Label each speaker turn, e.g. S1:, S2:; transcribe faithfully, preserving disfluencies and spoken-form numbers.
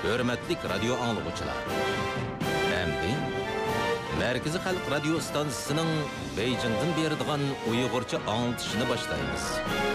S1: Hürmetlik radyo anlıqçılar. Әмді, Merkezi Halk Radyo Stansiyasının Beijing'den berdiğan Uygurca anlatışını başlayınız.